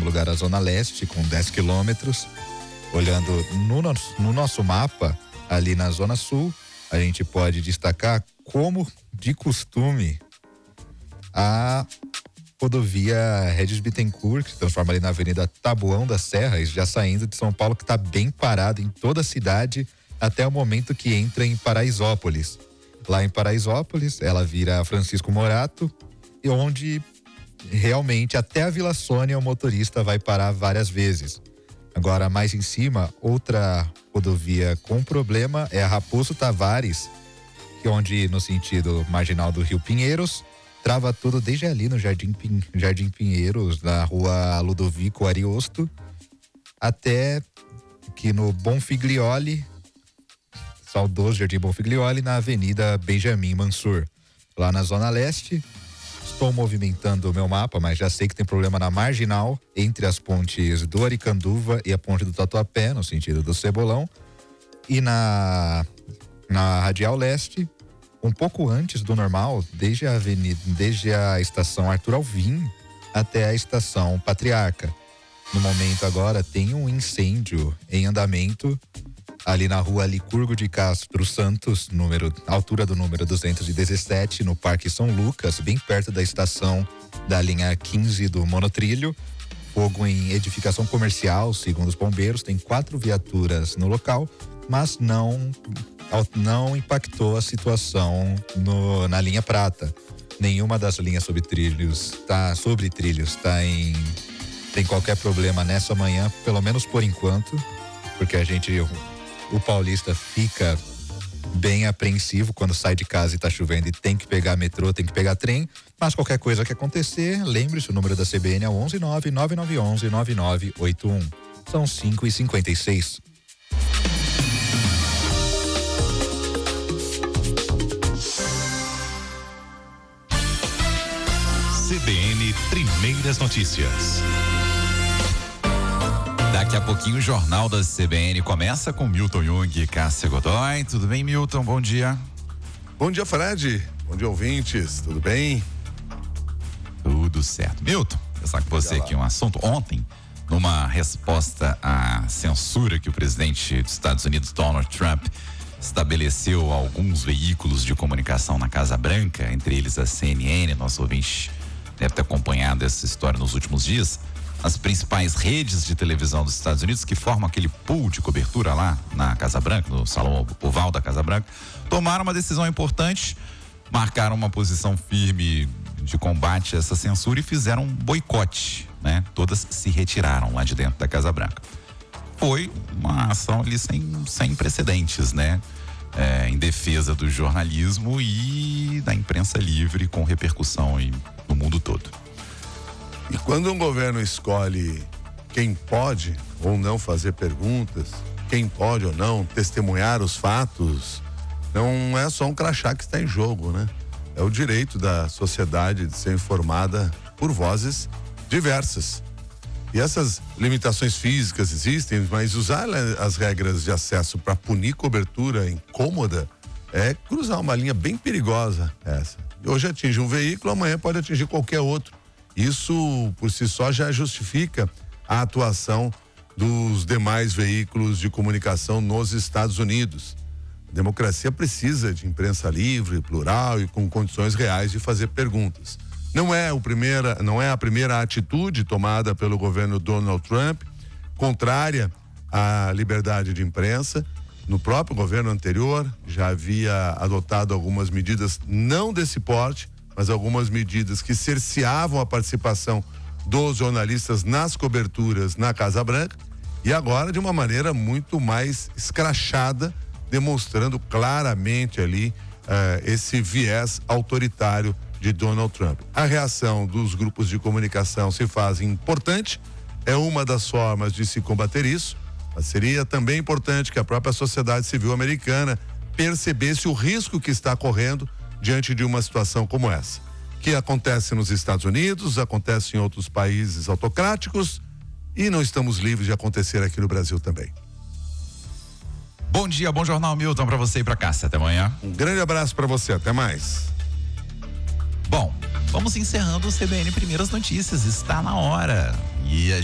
lugar a Zona Leste, com 10 quilômetros. Olhando no nosso mapa, ali na Zona Sul, a gente pode destacar, como de costume, a rodovia Regis Bittencourt, que se transforma ali na Avenida Taboão da Serra, já saindo de São Paulo, que está bem parado em toda a cidade, até o momento que entra em Paraisópolis. Lá em Paraisópolis, ela vira Francisco Morato, e onde realmente até a Vila Sônia o motorista vai parar várias vezes. Agora, mais em cima, outra rodovia com problema é a Raposo Tavares, que onde, no sentido marginal do Rio Pinheiros, trava tudo desde ali no Jardim Pinheiros, na rua Ludovico Ariosto, até aqui no Bonfiglioli, saudoso Jardim Bonfiglioli, na Avenida Benjamin Mansur. Lá na Zona Leste, estou movimentando o meu mapa, mas já sei que tem problema na marginal, entre as pontes do Aricanduva e a ponte do Tatuapé, no sentido do Cebolão. E na Radial Leste, um pouco antes do normal, desde a estação Arthur Alvim até a estação Patriarca. No momento agora tem um incêndio em andamento ali na rua Licurgo de Castro Santos, altura do número 217, no Parque São Lucas, bem perto da estação da linha 15 do monotrilho. Fogo em edificação comercial, segundo os bombeiros, tem 4 viaturas no local, mas não impactou a situação na linha prata. Nenhuma das linhas sobre trilhos tem qualquer problema nessa manhã, pelo menos por enquanto, porque o paulista fica bem apreensivo quando sai de casa e tá chovendo e tem que pegar metrô, tem que pegar trem, mas qualquer coisa que acontecer, lembre-se, o número da CBN é 11999119981. São 5h56. CBN Primeiras Notícias. Daqui a pouquinho o Jornal da CBN começa com Milton Jung e Cássia Godoy. Tudo bem, Milton? Bom dia. Bom dia, Fred. Bom dia, ouvintes. Tudo bem? Tudo certo. Milton, eu saio com você aqui um assunto. Ontem, numa resposta à censura que o presidente dos Estados Unidos, Donald Trump, estabeleceu a alguns veículos de comunicação na Casa Branca, entre eles a CNN, nosso ouvinte deve ter acompanhado essa história nos últimos dias. As principais redes de televisão dos Estados Unidos, que formam aquele pool de cobertura lá na Casa Branca, no Salão Oval da Casa Branca, tomaram uma decisão importante, marcaram uma posição firme de combate a essa censura e fizeram um boicote, né? Todas se retiraram lá de dentro da Casa Branca. Foi uma ação ali sem precedentes, né? Em defesa do jornalismo e da imprensa livre, com repercussão no mundo todo. E quando um governo escolhe quem pode ou não fazer perguntas, quem pode ou não testemunhar os fatos, não é só um crachá que está em jogo, né? É o direito da sociedade de ser informada por vozes diversas. E essas limitações físicas existem, mas usar as regras de acesso para punir cobertura incômoda é cruzar uma linha bem perigosa essa. Hoje atinge um veículo, amanhã pode atingir qualquer outro. Isso, por si só, já justifica a atuação dos demais veículos de comunicação nos Estados Unidos. A democracia precisa de imprensa livre, plural e com condições reais de fazer perguntas. Não é a primeira atitude tomada pelo governo Donald Trump, contrária à liberdade de imprensa. No próprio governo anterior, já havia adotado algumas medidas, não desse porte, mas algumas medidas que cerceavam a participação dos jornalistas nas coberturas na Casa Branca, e agora de uma maneira muito mais escrachada, demonstrando claramente ali esse viés autoritário de Donald Trump. A reação dos grupos de comunicação se faz importante, é uma das formas de se combater isso, mas seria também importante que a própria sociedade civil americana percebesse o risco que está correndo diante de uma situação como essa, que acontece nos Estados Unidos, acontece em outros países autocráticos e não estamos livres de acontecer aqui no Brasil também. Bom dia, bom jornal, Milton, para você e para Cássia. Até amanhã. Um grande abraço para você, até mais. Bom, vamos encerrando o CBN Primeiras Notícias, está na hora. E a